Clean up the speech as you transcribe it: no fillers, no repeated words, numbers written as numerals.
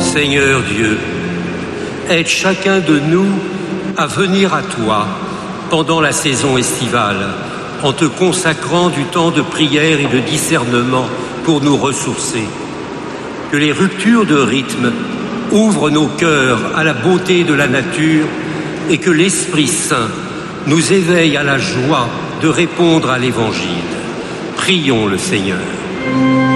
Seigneur Dieu, aide chacun de nous à venir à toi pendant la saison estivale, en te consacrant du temps de prière et de discernement pour nous ressourcer. Que les ruptures de rythme ouvrent nos cœurs à la beauté de la nature et que l'Esprit Saint nous éveille à la joie de répondre à l'Évangile. Prions le Seigneur.